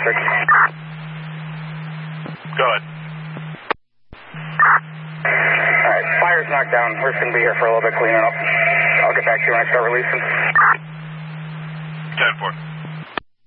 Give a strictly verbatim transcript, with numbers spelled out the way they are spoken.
six. Go ahead. Alright, fire's knocked down. We're just going to be here for a little bit cleaning up. I'll get back to you when I start releasing. ten four.